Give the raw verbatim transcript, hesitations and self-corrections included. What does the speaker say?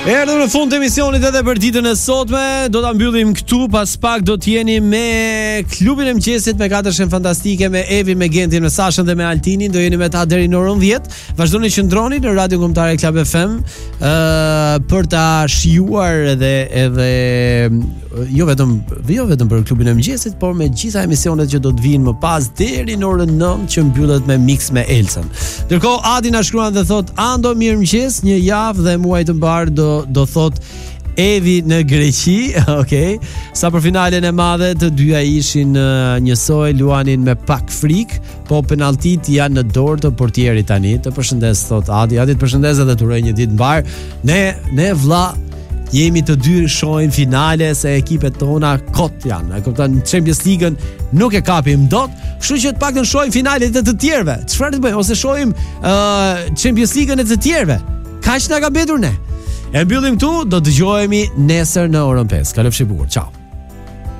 Erdhëm në fund të emisionit edhe për ditën e sotme. Do ta mbyllim këtu, pas pak do të jeni me klubin e mëqyesit, me katërshen fantastike, me Evin, me Gentin, me Sashën dhe me Altinin. Do jeni me ta deri në orën dhjetë. Vazhdoni që ndroni në Radio Kombëtare Club F M uh, për ta shijuar edhe edhe jo vetëm jo vetëm për klubin e mëqyesit, por me gjitha emisionet që do të vinë më pas deri në orën nëntë që mbyllet me Mix me Elsën. Ndërkohë Adi na shkruan dhe thot: "Ando mirëmëngjes, një javë dhe muaj të mbar do do thot Evi në Greqi." Okej. Sa për finalen e madhe, të dyja ishin uh, njësoj, luanin me pak frik, po penaltit janë në dorë të portierit tani. Të përshëndes thot Adi. Adi të përshëndes dhe të uroj një ditë mbar. Ne ne vlla jemi të dy shohim finale se ekipet tona kot janë. E kupton, Champions League-ën nuk e kapim dot, kështu që të paktën shohim finalet e të tjerëve. Çfarë të bëjmë? Ose shohim uh, Champions League-ën e të tjerëve. Kaq na ka mbetur ne. E mbyllim këtu, do të dëgjohemi nesër në orën pesë. Kalofshi bukur. Ciao.